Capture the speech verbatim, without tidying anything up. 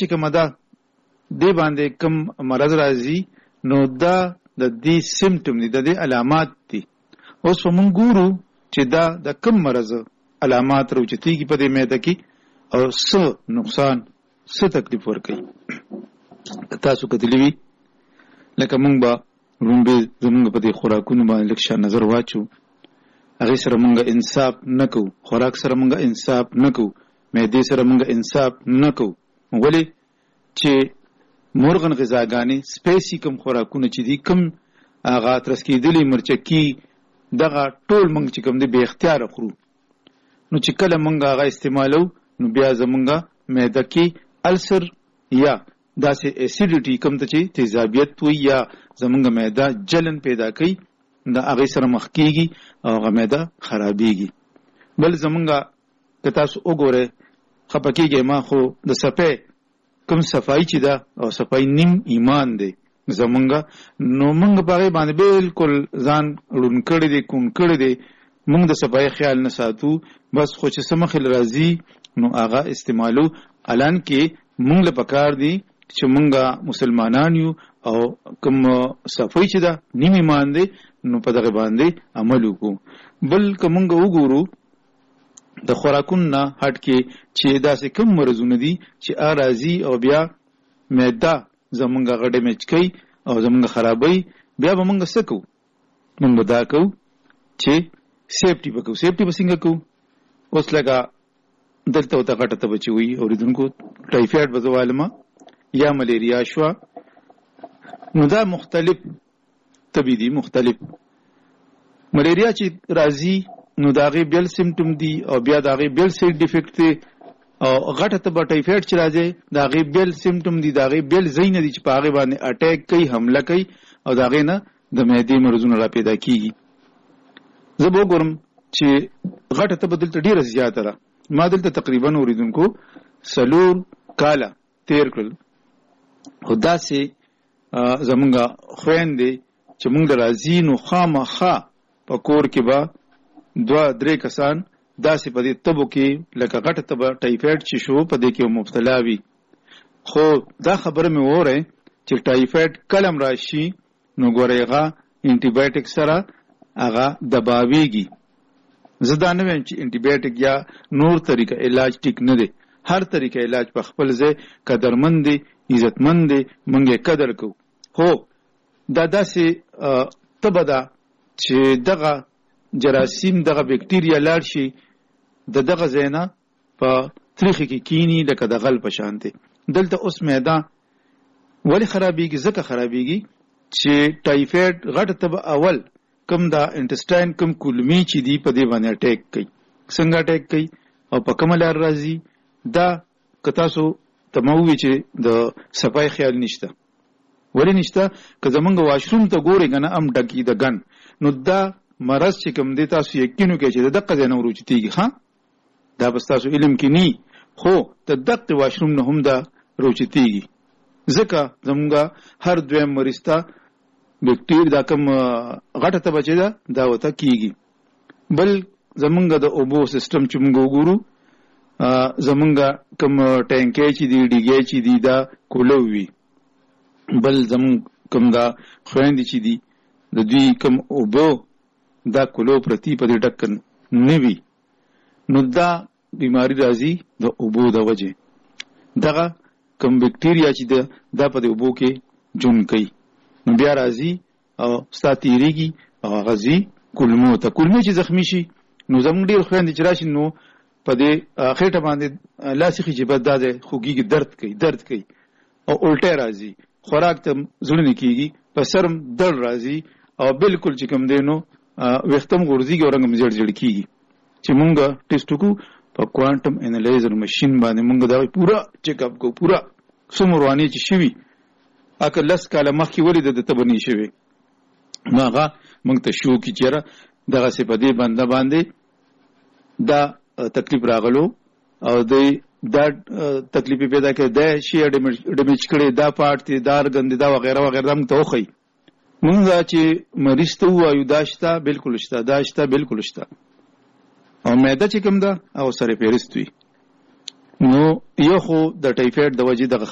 چې کومه ده دې باندې کوم مرض راځي نو دا د دې سیمټم دي، د دې علامات دي. اوس په موږ ګورو چې دا د کوم مرض علامات راوچتېږي په دې معده کې او څه نقصان څه تکلیف ورکوي. تاسو کتلی وي لکه موږ به لومبې زمونږ په دې خوراکونو باندې لږ ښه نظر واچو، هغې سره موږ انصاف نه کوو، خوراک سره موږ انصاف نه کوو، معدې سره موږ انصاف نه کوو. ولې چې مرغن غذاګانې سپیسي کم خوراکونه چې دي کم هغه ترس کېدلي مرچکي دغه ټول موږ چې کوم دی بې اختیاره خورو. نو چې کله موږ هغه استعمالو نو بیا زمونږ معده کې السر یا داسې اسیډیټي کوم ته چې تیزابیت وي یا زمونږ معده جلن پیدا کوي د هغې سره مخ کېږي او هغه معده خرابېږي. بل زمونږ که تاسو وګورئ خفه کېږئ ما خو د صفۍ کوم صفایي چې ده او صفایي نیم ایمان دی زمونږ، نو موږ په هغې باندې بلکل ځان ړوند کړی دی کوڼ کړی دی، موږ د صفایي خیال نه ساتو، بس خو چې څه مخې راځي نو هغه استعمالو. الان کې موږ له پکار دی چې موږ مسلمانان یو او کوم صفایي چې ده نیم ایمان دی نو په دغه باندې عمل وکړو. بل که موږ وګورو د خوراکونو نه هټ کې چې داسې کوم مرضونه دي چې ا راځي او بیا معده زمونږ هغه ډیمیج کوي او زمونږ خرابوي، بیا به موږ څه کوو؟ موږ به دا کوو چې سیفټي به کوو. سیفټي به څنګه کوو؟ اوس لکه دلته ورته غټه تبه چې وي اورېدونکو ټایفاید به زه وایلمه یا ملیریا شوه، نو دا مختلف تبې دي. مختلف ملیریا چې راځي نو د هغې بیل سیمټم دي او بیا د هغې بیل سایډ ډیفیکټ دی، او غټه تبه ټایفاید چې راځي د هغې بیل سیمټم دي، د هغې بیل ځای نه دي چې په هغې باندې اټیک کوي، حمله کوي او د هغې نه د معدې مرضونه را پیدا کېږي. زه به وګورم چې غټه تبه دلته ډېره زیاته ده. ما دلته تقریبا اورېدونکو څلور کاله تېر کړل، خو داسې زمونږ خویندې چې مونږ له راځي نو خامخا په کور کې به دوه درې کسان داسې په دې تبو کې لکه غټه تبه ټایفاید چې شو په دې کې مبتلا وي. خو دا خبره مې وره چې ټایفاید کلم راشي نو ګورئ هغه انټي بایوټیک سره هغه دباویږي. زه دا نه وایم چې انټي بایوټیک یا نور طریقه علاج ټیک نه دی، هر طریقه علاج په خپل ځای قدرمند دی، عزتمند دی، موږ یې قدر کوو. خو دا داسې تبه ده چې دغه جراثیم دغه بکټیریا لاړ شي د دغه ځای نه په تریخي کې کینی لکه د غل په شان دی. دلته اوس معده ولې خرابېږي؟ ځکه خرابېږي چې ټایفاید غټه تبه اول کم دا انټسټاین کم کولمې چې دي په دې باندې اټیک کوي. څنګه اټیک کوي او په کومه لار راځي؟ دا که تاسو ته ما ووایي چې د صفای خیال نشته. ولې نشته؟ که زمونږ واشروم ته ګورئ که نه ام ډکي د ګن، نو دا مرض چې کوم دی تاسو یقین وکړئ چې د دقه ځای نه وروچتېږي. ښه دا به ستاسو علم کې نه خو د دقې واشروم نه هم دا روچتېږي، ځکه زمونږ هر دویم مریض ته بکټیر دا کوم غټه تبه چې ده دا ورته کېږي. بل زمونږ د اوبو سیسټم چې موږ وګورو، زمونږ کوم ټینکی چې دي ډیګی چې دي دا کولو وي. بل زمونږ کوم دا خویندې چې دي د دوی کوم اوبو دا کولو پرتی په دې ډکن نه وي، نو دا بیماری راځي د اوبو د وجې. دغه کوم بکټیریا چې ده دا په دې اوبو کې جون کوي، نو بیا راځي او ستا تېرېږي او هغه ځي کولمو ته. کولمې چې زخمي شي نو زموږ ډېر خویندې چې راشي نو په دې خېټه باندې لاس یې خي چې بد دا دی خوږېږي، درد کوي درد کوي او الټی راځي، خوراک ته زړه نه کېږي، په سرم درد راځي او بالکل چې کوم دی نو ویښتم غورځېږي او رنګ هم زیړ زیړ کېږي. چې مونږ ټیسټ وکړو په کوانټم انالایزر مشین باندې مونږ دا پوره چیک اپ کوو، پوره څومره روانې چې شوي اکه لس کاله مخکې ولې د ده تبه نه شوې، نو هغه مونږ ته شو کړي چې یاره دغسې په دې بنده باندې دا تکلیف راغلو او دی دا تکلیف پیدا کړی، دا شی ډیمیج کړی، دا پارټ دی، دا ارګن دی، دا وغیره وغیره دا مونږ ته وښیي. مونږ دا چې مریض ته ووایو دا شته بلکل شته، دا شته بلکل شته. او معده چې کوم ده او سره فهرست وي. نو یو خو د ټایفاید د وجې دغه